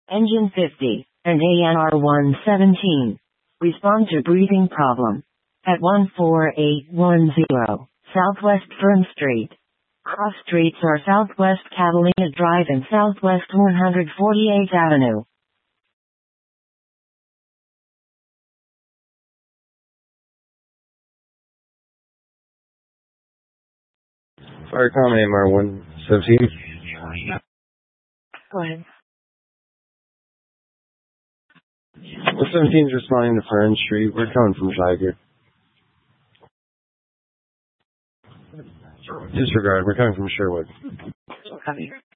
Engine 50, and ANR 117. Respond to breathing problem. At 14810, Southwest Fern Street. Cross streets are Southwest Catalina Drive and Southwest 148th Avenue. Firecom AMR 117. Go ahead. 117 is responding to Fern Street. We're coming from Tiger. Disregard. We're coming from Sherwood. Copy.